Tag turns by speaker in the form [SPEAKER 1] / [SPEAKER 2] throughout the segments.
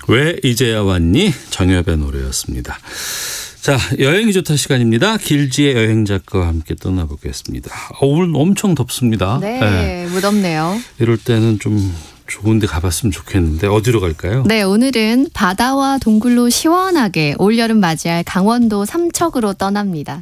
[SPEAKER 1] 왜 이제야 왔니? 정엽의 노래였습니다. 자, 여행이 좋다 시간입니다. 길지의 여행작가와 함께 떠나보겠습니다. 오늘 엄청 덥습니다.
[SPEAKER 2] 네, 무덥네요.
[SPEAKER 1] 이럴 때는 좀 좋은 데 가봤으면 좋겠는데 어디로 갈까요?
[SPEAKER 2] 네, 오늘은 바다와 동굴로 시원하게 올여름 맞이할 강원도 삼척으로 떠납니다.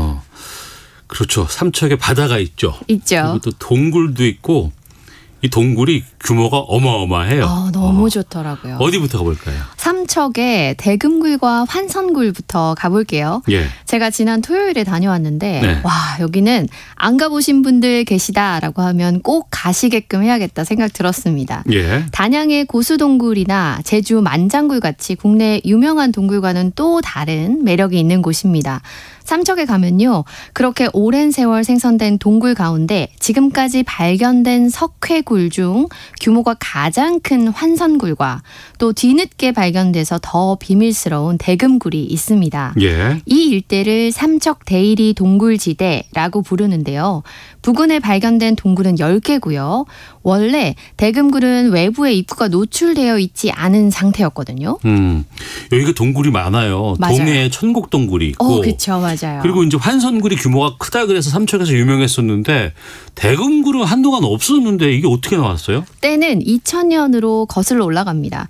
[SPEAKER 1] 그렇죠. 삼척에 바다가 있죠.
[SPEAKER 2] 있죠.
[SPEAKER 1] 그리고 또 동굴도 있고 이 동굴이 규모가 어마어마해요.
[SPEAKER 2] 너무 좋더라고요.
[SPEAKER 1] 어디부터 가볼까요?
[SPEAKER 2] 삼척의 대금굴과 환선굴부터 가볼게요.
[SPEAKER 1] 예.
[SPEAKER 2] 제가 지난 토요일에 다녀왔는데
[SPEAKER 1] 네.
[SPEAKER 2] 와, 여기는 안 가보신 분들 계시다라고 하면 꼭 가시게끔 해야겠다 생각 들었습니다.
[SPEAKER 1] 예.
[SPEAKER 2] 단양의 고수동굴이나 제주 만장굴 같이 국내 유명한 동굴과는 또 다른 매력이 있는 곳입니다. 삼척에 가면요, 그렇게 오랜 세월 생성된 동굴 가운데 지금까지 발견된 석회굴 중 규모가 가장 큰 환선굴과 또 뒤늦게 발견돼서 더 비밀스러운 대금굴이 있습니다.
[SPEAKER 1] 예.
[SPEAKER 2] 이 일대를 삼척 대이리 동굴지대라고 부르는데요. 부근에 발견된 동굴은 10개고요. 원래 대금굴은 외부에 입구가 노출되어 있지 않은 상태였거든요.
[SPEAKER 1] 여기가 동굴이 많아요.
[SPEAKER 2] 맞아요.
[SPEAKER 1] 동해에 천곡동굴이 있고.
[SPEAKER 2] 그렇죠. 맞아요.
[SPEAKER 1] 그리고 이제 환선굴이 규모가 크다 그래서 삼척에서 유명했었는데 대금굴은 한동안 없었는데 이게 어떻게 나왔어요?
[SPEAKER 2] 때는 2000년으로 거슬러 올라갑니다.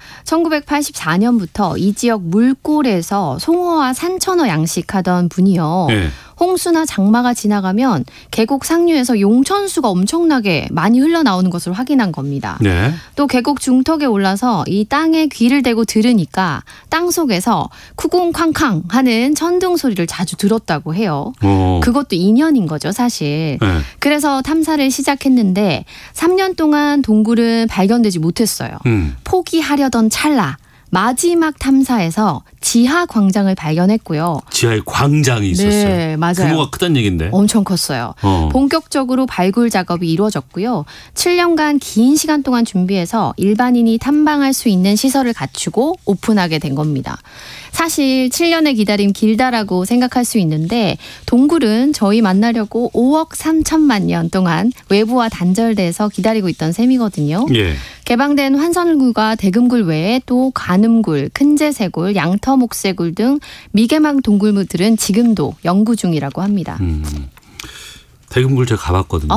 [SPEAKER 2] 1984년부터 이 지역 물골에서 송어와 산천어 양식하던 분이요.
[SPEAKER 1] 네.
[SPEAKER 2] 홍수나 장마가 지나가면 계곡 상류에서 용천수가 엄청나게 많이 흘러나오는 것을 확인한 겁니다.
[SPEAKER 1] 네.
[SPEAKER 2] 또 계곡 중턱에 올라서 이 땅에 귀를 대고 들으니까 땅 속에서 쿠궁쾅쾅 하는 천둥 소리를 자주 들었다고 해요. 그것도 인연인 거죠, 사실.
[SPEAKER 1] 네.
[SPEAKER 2] 그래서 탐사를 시작했는데 3년 동안 동굴은 발견되지 못했어요. 포기하려던 찰나 마지막 탐사에서 지하 광장을 발견했고요.
[SPEAKER 1] 지하에 광장이 있었어요.
[SPEAKER 2] 네, 맞아요.
[SPEAKER 1] 규모가 크다는 얘긴데.
[SPEAKER 2] 엄청 컸어요. 본격적으로 발굴 작업이 이루어졌고요. 7년간 긴 시간 동안 준비해서 일반인이 탐방할 수 있는 시설을 갖추고 오픈하게 된 겁니다. 사실 7년의 기다림 길다라고 생각할 수 있는데 동굴은 저희 만나려고 5억 3천만 년 동안 외부와 단절돼서 기다리고 있던 셈이거든요.
[SPEAKER 1] 예.
[SPEAKER 2] 개방된 환선굴과 대금굴 외에 또 관음굴, 큰제새굴, 양터목새굴 등 미개막 동굴들은 지금도 연구 중이라고 합니다.
[SPEAKER 1] 대금굴 제가 가봤거든요.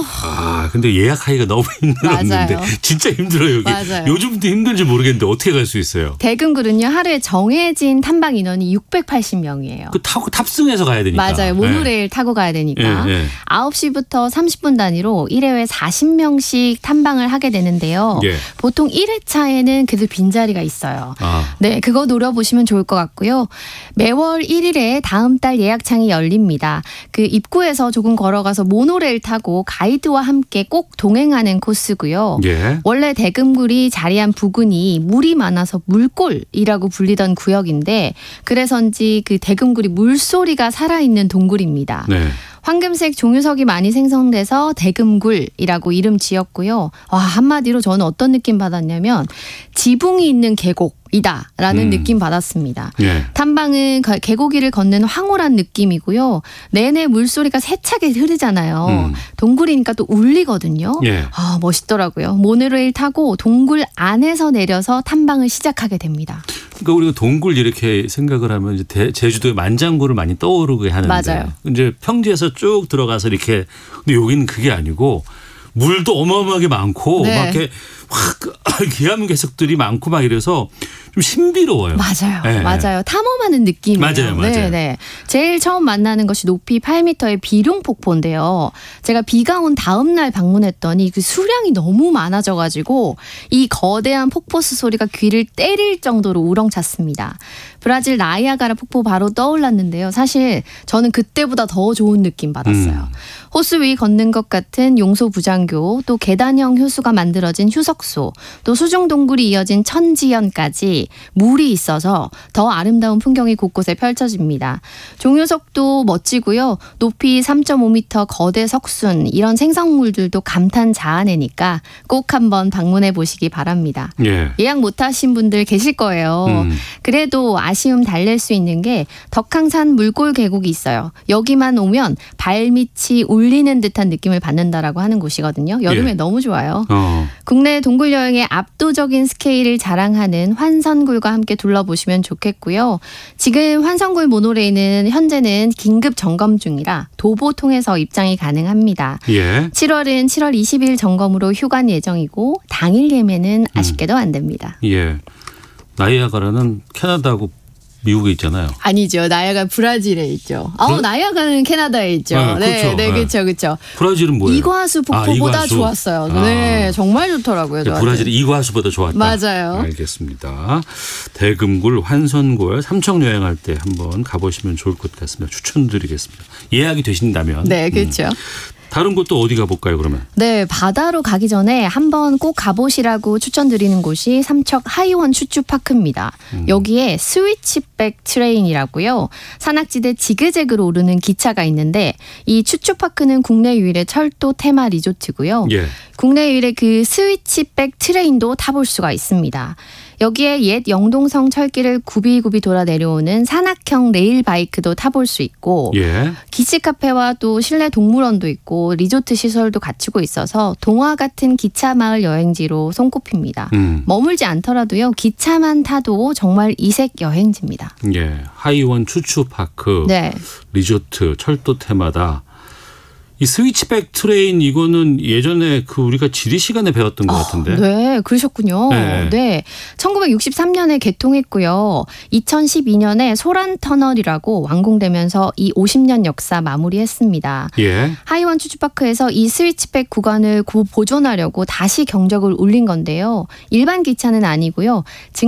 [SPEAKER 1] 근데 예약하기가 너무 힘들었는데
[SPEAKER 2] 맞아요.
[SPEAKER 1] 진짜 힘들어요. 여기.
[SPEAKER 2] 맞아요.
[SPEAKER 1] 요즘도 힘든지 모르겠는데 어떻게 갈 수 있어요?
[SPEAKER 2] 대금굴은요, 하루에 정해진 탐방 인원이 680명이에요.
[SPEAKER 1] 그 타고 탑승해서 가야 되니까.
[SPEAKER 2] 맞아요. 모노레일 타고 가야 되니까. 9시부터 30분 단위로 1회에 40명씩 탐방을 하게 되는데요.
[SPEAKER 1] 예.
[SPEAKER 2] 보통 1회차에는 그래도 빈자리가 있어요. 네, 그거 노려보시면 좋을 것 같고요. 매월 1일에 다음 달 예약창이 열립니다. 그 입구에서 조금 걸어가서 모노레일 타고 가이드와 함께 꼭 동행하는 코스고요.
[SPEAKER 1] 예.
[SPEAKER 2] 원래 대금굴이 자리한 부근이 물이 많아서 물골이라고 불리던 구역인데 그래서인지 그 대금굴이 물소리가 살아있는 동굴입니다.
[SPEAKER 1] 네.
[SPEAKER 2] 황금색 종유석이 많이 생성돼서 대금굴이라고 이름 지었고요. 한마디로 저는 어떤 느낌 받았냐면 지붕이 있는 계곡이다라는 느낌 받았습니다.
[SPEAKER 1] 예.
[SPEAKER 2] 탐방은 계곡위를 걷는 황홀한 느낌이고요. 내내 물소리가 세차게 흐르잖아요. 동굴이니까 또 울리거든요.
[SPEAKER 1] 예.
[SPEAKER 2] 멋있더라고요. 모노레일 타고 동굴 안에서 내려서 탐방을 시작하게 됩니다.
[SPEAKER 1] 그러니까 우리가 동굴 이렇게 생각을 하면 이제 제주도의 만장굴을 많이 떠오르게 하는데
[SPEAKER 2] 맞아요.
[SPEAKER 1] 이제 평지에서 쭉 들어가서 이렇게 근데 여기는 그게 아니고 물도 어마어마하게 많고
[SPEAKER 2] 네.
[SPEAKER 1] 막 이렇게 확 기암괴석들이 많고 막 이래서 좀 신비로워요.
[SPEAKER 2] 맞아요.
[SPEAKER 1] 네.
[SPEAKER 2] 맞아요. 탐험하는 느낌이에요.
[SPEAKER 1] 맞아요.
[SPEAKER 2] 네. 제일 처음 만나는 것이 높이 8m의 비룡폭포인데요. 제가 비가 온 다음 날 방문했더니 그 수량이 너무 많아져가지고 이 거대한 폭포수 소리가 귀를 때릴 정도로 우렁찼습니다. 브라질 나이아가라 폭포 바로 떠올랐는데요. 사실 저는 그때보다 더 좋은 느낌 받았어요. 호수 위 걷는 것 같은 용소 부장교, 또 계단형 효수가 만들어진 휴석소, 또 수중동굴이 이어진 천지연까지 물이 있어서 더 아름다운 풍경이 곳곳에 펼쳐집니다. 종효석도 멋지고요. 높이 3.5m 거대 석순, 이런 생성물들도 감탄 자아내니까 꼭 한번 방문해 보시기 바랍니다.
[SPEAKER 1] 예.
[SPEAKER 2] 예약 못하신 분들 계실 거예요. 그래도 아쉬움 달랠 수 있는 게 덕항산 물골 계곡이 있어요. 여기만 오면 발밑이 울리는 듯한 느낌을 받는다라고 하는 곳이거든요. 여름에
[SPEAKER 1] 예.
[SPEAKER 2] 너무 좋아요.
[SPEAKER 1] 어.
[SPEAKER 2] 국내 동굴 여행의 압도적인 스케일을 자랑하는 환선굴과 함께 둘러보시면 좋겠고요. 지금 환선굴 모노레일은 현재는 긴급 점검 중이라 도보 통해서 입장이 가능합니다.
[SPEAKER 1] 예.
[SPEAKER 2] 7월은 7월 20일 점검으로 휴관 예정이고 당일 예매는 아쉽게도 안 됩니다.
[SPEAKER 1] 예. 나이아가라는 캐나다하고 미국에 있잖아요.
[SPEAKER 2] 아니죠. 나야가 브라질에 있죠. 나야가는 캐나다에 있죠.
[SPEAKER 1] 네, 그렇죠.
[SPEAKER 2] 그렇죠.
[SPEAKER 1] 브라질은 뭐예요?
[SPEAKER 2] 이과수 폭포보다
[SPEAKER 1] 이과수.
[SPEAKER 2] 좋았어요. 네, 정말 좋더라고요.
[SPEAKER 1] 브라질이 이과수보다 좋았다.
[SPEAKER 2] 맞아요.
[SPEAKER 1] 알겠습니다. 대금굴, 환선굴, 삼척 여행할 때 한번 가보시면 좋을 것 같습니다. 추천드리겠습니다. 예약이 되신다면.
[SPEAKER 2] 네, 그렇죠.
[SPEAKER 1] 다른 곳도 어디 가볼까요, 그러면?
[SPEAKER 2] 네, 바다로 가기 전에 한번 꼭 가보시라고 추천드리는 곳이 삼척 하이원 추추파크입니다. 여기에 스위치백 트레인이라고요. 산악지대 지그재그로 오르는 기차가 있는데 이 추추파크는 국내 유일의 철도 테마 리조트고요.
[SPEAKER 1] 예.
[SPEAKER 2] 국내 유일의 그 스위치백 트레인도 타볼 수가 있습니다. 여기에 옛 영동성 철길을 굽이굽이 돌아 내려오는 산악형 레일 바이크도 타볼 수 있고
[SPEAKER 1] 예.
[SPEAKER 2] 기치 카페와 또 실내 동물원도 있고 리조트 시설도 갖추고 있어서 동화 같은 기차 마을 여행지로 손꼽힙니다. 머물지 않더라도요. 기차만 타도 정말 이색 여행지입니다.
[SPEAKER 1] 예. 하이원 추추파크.
[SPEAKER 2] 네.
[SPEAKER 1] 리조트, 철도 테마다. 이 스위치백 트레인 이거는 예전에 그 우리가 지리 시간에 배웠던 것 같은데.
[SPEAKER 2] 네, 그러셨군요.
[SPEAKER 1] 네.
[SPEAKER 2] 네. 1963년에 개통했고요. 2012년에 소란 터널이라고 완공되면서 이 50년 역사 마무리했습니다.
[SPEAKER 1] 예.
[SPEAKER 2] 하이원 추추파크에서 이 스위치백 구간을 보존하려고 다시 경적을 울린 건데요. 일반 기차는 아니고요.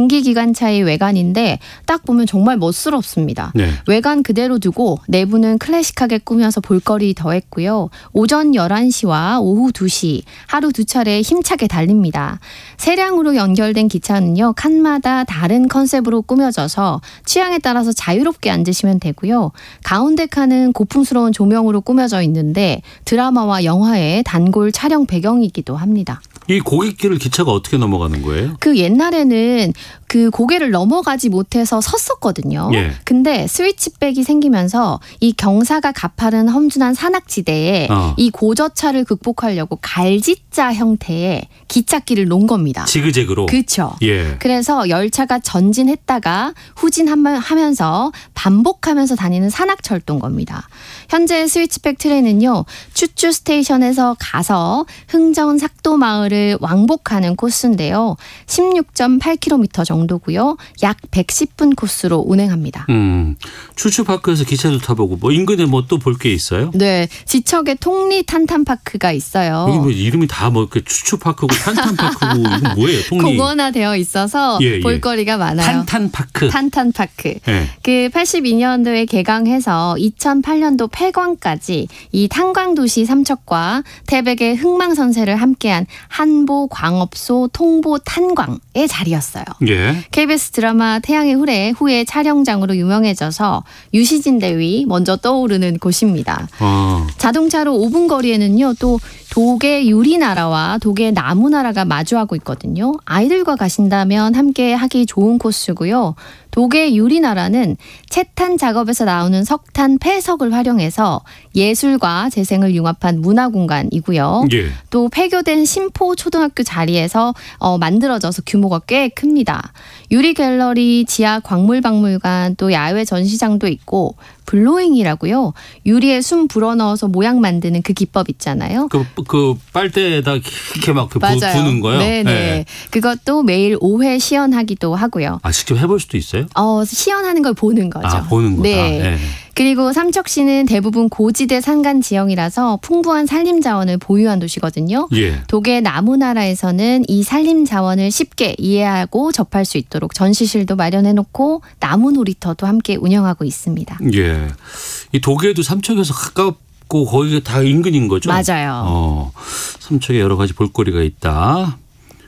[SPEAKER 2] 증기기관차의 외관인데 딱 보면 정말 멋스럽습니다.
[SPEAKER 1] 네.
[SPEAKER 2] 외관 그대로 두고 내부는 클래식하게 꾸며서 볼거리 더했고요. 오전 11시와 오후 2시 하루 두 차례 힘차게 달립니다. 세량으로 연결된 기차는요. 칸마다 다른 컨셉으로 꾸며져서 취향에 따라서 자유롭게 앉으시면 되고요. 가운데 칸은 고풍스러운 조명으로 꾸며져 있는데 드라마와 영화의 단골 촬영 배경이기도 합니다.
[SPEAKER 1] 이 고객길을 기차가 어떻게 넘어가는 거예요?
[SPEAKER 2] 그 옛날에는 그 고개를 넘어가지 못해서 섰었거든요.
[SPEAKER 1] 예.
[SPEAKER 2] 근데 스위치백이 생기면서 이 경사가 가파른 험준한 산악지대에 이 고저차를 극복하려고 갈지자 형태의 기찻길을 놓은 겁니다.
[SPEAKER 1] 지그재그로.
[SPEAKER 2] 그렇죠.
[SPEAKER 1] 예.
[SPEAKER 2] 그래서 열차가 전진했다가 후진하면서 반복하면서 다니는 산악철도인 겁니다. 현재 스위치백 트레인은요. 추추 스테이션에서 가서 흥전 삭도 마을을 왕복하는 코스인데요. 16.8km 정도고요. 약 110분 코스로 운행합니다.
[SPEAKER 1] 추추파크에서 기차도 타보고 뭐 인근에 뭐 또 볼 게 있어요?
[SPEAKER 2] 네. 지척에 통리 탄탄파크가 있어요.
[SPEAKER 1] 여기 뭐 이름이 다 뭐 추추파크고 탄탄파크고 이건 뭐예요? 통리.
[SPEAKER 2] 공원화되어 있어서 볼거리가 많아요.
[SPEAKER 1] 탄탄파크.
[SPEAKER 2] 탄탄파크.
[SPEAKER 1] 예.
[SPEAKER 2] 그 82년도에 개강해서 2008년도 폐광까지 이 탄광도시 삼척과 태백의 흥망선세를 함께한 한보광업소 통보탄광의 자리였어요.
[SPEAKER 1] 예.
[SPEAKER 2] KBS 드라마 태양의 후예 촬영장으로 유명해져서 유시진 대위 먼저 떠오르는 곳입니다. 자동차로 5분 거리에는요. 또 독의 유리나라와 독의 나무나라가 마주하고 있거든요. 아이들과 가신다면 함께 하기 좋은 코스고요. 독의 유리나라는 채탄 작업에서 나오는 석탄 폐석을 활용해서 예술과 재생을 융합한 문화공간이고요.
[SPEAKER 1] 예.
[SPEAKER 2] 또 폐교된 신포초등학교 자리에서 만들어져서 규모가 꽤 큽니다. 유리갤러리, 지하 광물박물관, 또 야외 전시장도 있고 블로잉이라고요. 유리에 숨 불어넣어서 모양 만드는 그 기법 있잖아요.
[SPEAKER 1] 그 빨대에다 이렇게 막 부는 거요?
[SPEAKER 2] 네네. 네. 그것도 매일 5회 시연하기도 하고요.
[SPEAKER 1] 아, 직접 해볼 수도 있어요?
[SPEAKER 2] 시연하는 걸 보는 거죠.
[SPEAKER 1] 아, 보는 거다.
[SPEAKER 2] 네.
[SPEAKER 1] 네.
[SPEAKER 2] 그리고 삼척시는 대부분 고지대 산간 지형이라서 풍부한 산림 자원을 보유한 도시거든요.
[SPEAKER 1] 예.
[SPEAKER 2] 독의 나무나라에서는 이 산림 자원을 쉽게 이해하고 접할 수 있도록 전시실도 마련해놓고 나무 놀이터도 함께 운영하고 있습니다.
[SPEAKER 1] 예. 이 독에도 삼척에서 가깝고 거기가 다 인근인 거죠?
[SPEAKER 2] 맞아요.
[SPEAKER 1] 삼척에 여러 가지 볼거리가 있다.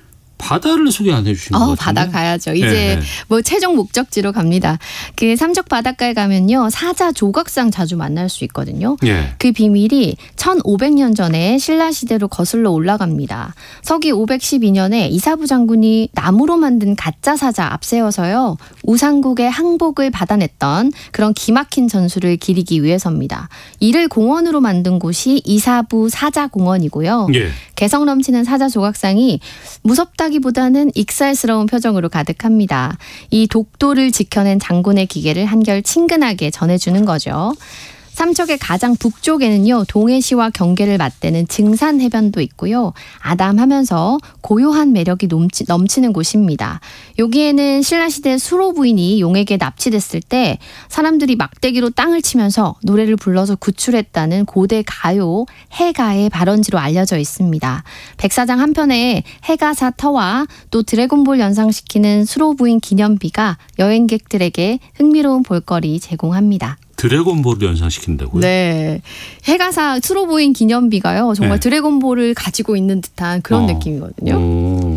[SPEAKER 1] 바다를 소개 안 해주신 것 같은데.
[SPEAKER 2] 바다 가야죠. 이제
[SPEAKER 1] 네.
[SPEAKER 2] 뭐 최종 목적지로 갑니다. 그 삼척 바닷가에 가면요. 사자 조각상 자주 만날 수 있거든요.
[SPEAKER 1] 예.
[SPEAKER 2] 그 비밀이 1500년 전에 신라시대로 거슬러 올라갑니다. 서기 512년에 이사부 장군이 나무로 만든 가짜 사자 앞세워서요. 우상국의 항복을 받아냈던 그런 기막힌 전술을 기리기 위해서입니다. 이를 공원으로 만든 곳이 이사부 사자공원이고요.
[SPEAKER 1] 예.
[SPEAKER 2] 개성 넘치는 사자 조각상이 무섭다기보다는 익살스러운 표정으로 가득합니다. 이 독도를 지켜낸 장군의 기계를 한결 친근하게 전해주는 거죠. 삼척의 가장 북쪽에는요. 동해시와 경계를 맞대는 증산 해변도 있고요. 아담하면서 고요한 매력이 넘치는 곳입니다. 여기에는 신라시대 수로 부인이 용에게 납치됐을 때 사람들이 막대기로 땅을 치면서 노래를 불러서 구출했다는 고대 가요 해가의 발원지로 알려져 있습니다. 백사장 한편에 해가사 터와 또 드래곤볼 연상시키는 수로 부인 기념비가 여행객들에게 흥미로운 볼거리 제공합니다.
[SPEAKER 1] 드래곤볼을 연상시킨다고요?
[SPEAKER 2] 네. 해가사 수로 보인 기념비가요. 정말
[SPEAKER 1] 네.
[SPEAKER 2] 드래곤볼을 가지고 있는 듯한 그런 느낌이거든요.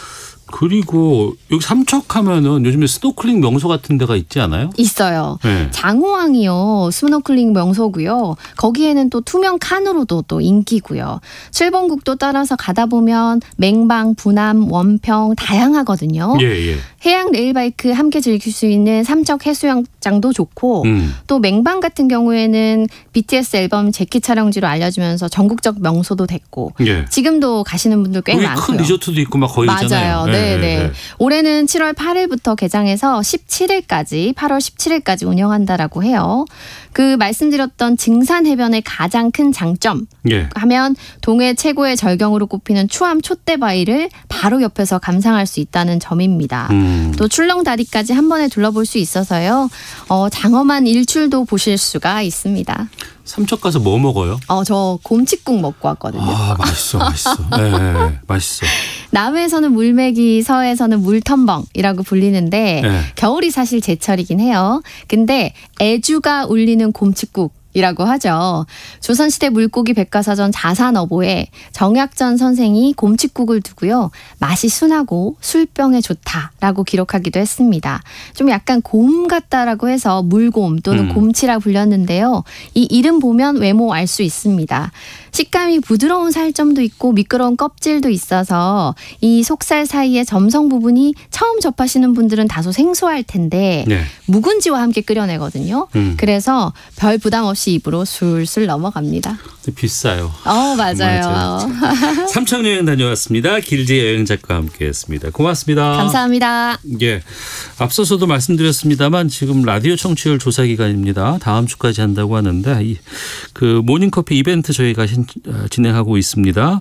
[SPEAKER 1] 그리고 여기 삼척하면은 요즘에 스노클링 명소 같은 데가 있지 않아요?
[SPEAKER 2] 있어요.
[SPEAKER 1] 네.
[SPEAKER 2] 장호항이요. 스노클링 명소고요. 거기에는 또 투명 칸으로도 또 인기고요. 칠봉국도 따라서 가다 보면 맹방, 부남, 원평 다양하거든요.
[SPEAKER 1] 예, 예.
[SPEAKER 2] 해양 레일바이크 함께 즐길 수 있는 삼척 해수욕장도 좋고 또 맹방 같은 경우에는 BTS 앨범 재킷 촬영지로 알려지면서 전국적 명소도 됐고
[SPEAKER 1] 예.
[SPEAKER 2] 지금도 가시는 분들 꽤
[SPEAKER 1] 여기
[SPEAKER 2] 많고요.
[SPEAKER 1] 큰 리조트도 있고 막 거기 있잖아요.
[SPEAKER 2] 맞아요. 네. 올해는 7월 8일부터 개장해서 17일까지 8월 17일까지 운영한다라고 해요. 그 말씀드렸던 증산 해변의 가장 큰 장점
[SPEAKER 1] 예.
[SPEAKER 2] 하면 동해 최고의 절경으로 꼽히는 추암 촛대바위를 바로 옆에서 감상할 수 있다는 점입니다. 또 출렁다리까지 한 번에 둘러볼 수 있어서요. 장엄한 일출도 보실 수가 있습니다.
[SPEAKER 1] 삼척 가서 뭐 먹어요?
[SPEAKER 2] 저 곰칫국 먹고 왔거든요.
[SPEAKER 1] 아, 맛있어. 네, 맛있어.
[SPEAKER 2] 남해에서는 물메기, 서해에서는 물텀벙이라고 불리는데
[SPEAKER 1] 네.
[SPEAKER 2] 겨울이 사실 제철이긴 해요. 근데 애주가 울리는 곰칫국 이라고 하죠. 조선시대 물고기 백과사전 자산어보에 정약전 선생이 곰칫국을 두고요. 맛이 순하고 술병에 좋다라고 기록하기도 했습니다. 좀 약간 곰 같다라고 해서 물곰 또는 곰치라 불렸는데요. 이 이름 보면 외모 알 수 있습니다. 식감이 부드러운 살점도 있고 미끄러운 껍질도 있어서 이 속살 사이의 점성 부분이 처음 접하시는 분들은 다소 생소할 텐데
[SPEAKER 1] 네.
[SPEAKER 2] 묵은지와 함께 끓여내거든요. 그래서 별 부담 없이 입으로 술술 넘어갑니다.
[SPEAKER 1] 비싸요.
[SPEAKER 2] 맞아요.
[SPEAKER 1] 삼척 여행 다녀왔습니다. 길지 여행 작가와 함께했습니다. 고맙습니다.
[SPEAKER 2] 감사합니다.
[SPEAKER 1] 예, 앞서서도 말씀드렸습니다만 지금 라디오 청취율 조사 기간입니다. 다음 주까지 한다고 하는데 그 모닝커피 이벤트 저희가 진행하고 있습니다.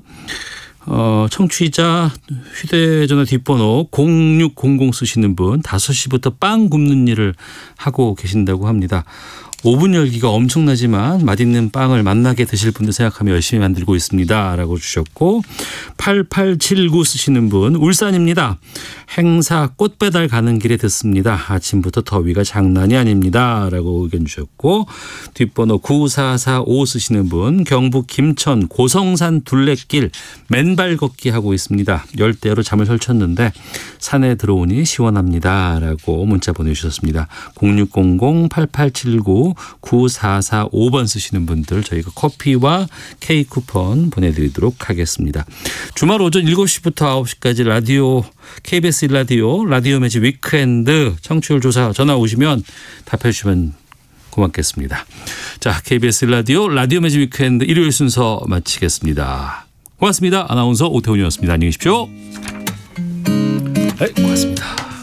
[SPEAKER 1] 청취자 휴대전화 뒷번호 0600 쓰시는 분 5시부터 빵 굽는 일을 하고 계신다고 합니다. 오븐 열기가 엄청나지만 맛있는 빵을 맛나게 드실 분들 생각하며 열심히 만들고 있습니다. 라고 주셨고 8879 쓰시는 분 울산입니다. 행사 꽃배달 가는 길에 듣습니다. 아침부터 더위가 장난이 아닙니다. 라고 의견 주셨고 뒷번호 9445 쓰시는 분 경북 김천 고성산 둘레길 맨발 걷기 하고 있습니다. 열대로 잠을 설쳤는데 산에 들어오니 시원합니다. 라고 문자 보내주셨습니다. 0600-8879 9445번 쓰시는 분들 저희가 커피와 케이크 쿠폰 보내드리도록 하겠습니다. 주말 오전 7시부터 9시까지 라디오 KBS 1라디오 라디오 매직 위크엔드 청취율 조사 전화 오시면 답해 주시면 고맙겠습니다. 자, KBS 1라디오 라디오 매직 위크엔드 일요일 순서 마치겠습니다. 고맙습니다. 아나운서 오태훈이었습니다. 안녕히 계십시오. 네, 고맙습니다.